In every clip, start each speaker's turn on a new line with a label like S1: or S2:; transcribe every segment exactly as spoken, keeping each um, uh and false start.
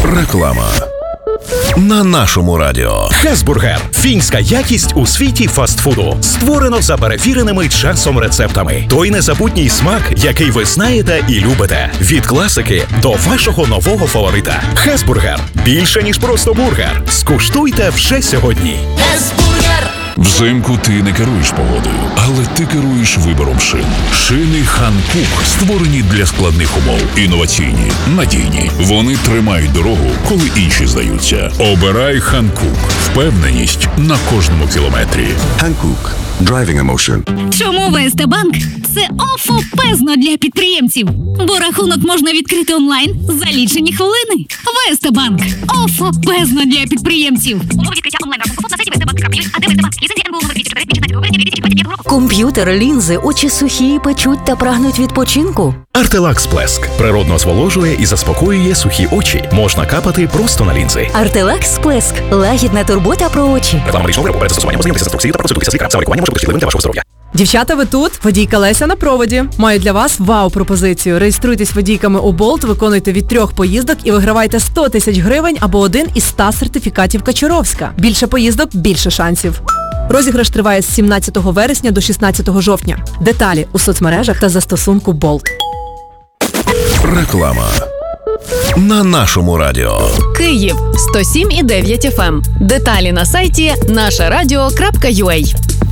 S1: Реклама. На нашому радіо.
S2: Хесбургер. Фінська якість у світі фастфуду. Створено за перевіреними часом рецептами. Той незабутній смак, який ви знаєте і любите. Від класики до вашого нового фаворита. Хесбургер. Більше, ніж просто бургер. Скуштуйте вже сьогодні.
S3: Хесбургер.
S4: Взимку ти не керуєш погодою, але ти керуєш вибором шин. Шини Ханкук створені для складних умов. Інноваційні, надійні. Вони тримають дорогу, коли інші здаються. Обирай Ханкук. Впевненість на кожному кілометрі.
S5: Hankook. Driving emotion.
S6: Чому ВСТ Банк – це офопезно для підприємців? Бо рахунок можна відкрити онлайн за лічені хвилини. ВСТ Банк – офопезно для підприємців. Умови відкриття онлайн рахунку на сайті вест банк крапка ю а, де ВСТ Банк. Ліцензія ен бе у номер двісті чотири від шістнадцятого вересня дві тисячі двадцять п'ятого року.
S7: Комп'ютер, лінзи, очі сухі, печуть та прагнуть відпочинку.
S2: Артелакс Сплеск. Природно зволожує і заспокоює сухі очі. Можна капати просто на лінзи.
S7: Артелакс Сплеск. Лагідна турбота про очі.
S2: Реклама медичного виробу. Перед застосуванням ознайомтеся з інструкцією та процедурою з лікаря. Саме лікування може бути шкідливим для вашого здоров'я.
S8: Дівчата, ви тут? Водійка Леся на проводі. Маю для вас вау-пропозицію. Реєструйтесь водійками у Болт, виконуйте від трьох поїздок і вигравайте сто тисяч гривень або один із ста сертифікатів Качуровська. Більше поїздок – більше шансів. Розіграш триває з сімнадцятого вересня до шістнадцятого жовтня. Деталі у соцмережах та застосунку Болт.
S1: Реклама. На нашому радіо.
S9: Київ сто сім і дев'ять еф ем. Деталі на сайті наша радіо крапка ю а.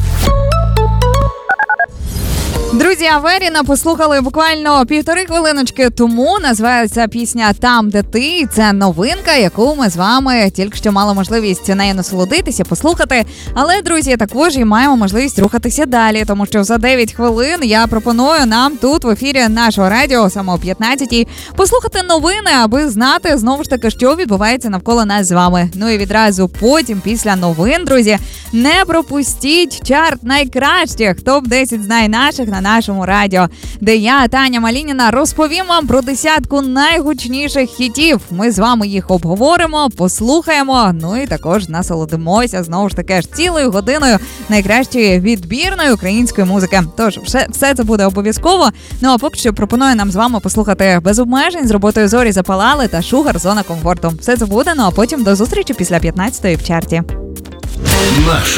S10: Друзі, Аверіна послухали буквально півтори хвилиночки тому. Називається пісня «Там, де ти». Це новинка, яку ми з вами тільки що мали можливість нею насолодитися, послухати. Але, друзі, також і маємо можливість рухатися далі, тому що за дев'ять хвилин я пропоную нам тут в ефірі нашого радіо, саме о п'ятнадцятій, послухати новини, аби знати, знову ж таки, що відбувається навколо нас з вами. Ну і відразу потім, після новин, друзі, не пропустіть чарт найкращих топ десять знай наших на нашому радіо, де я, Таня Малініна, розповім вам про десятку найгучніших хітів. Ми з вами їх обговоримо, послухаємо, ну і також насолодимося, знову ж таки, ж цілою годиною найкращої відбірної української музики. Тож, все, все це буде обов'язково. Ну а поки що пропоную нам з вами послухати «Без обмежень» з роботою «Зорі запалали» та «Шугар. Зона комфорту». Все це буде, ну а потім до зустрічі після п'ятнадцятої в чарті.
S1: Наше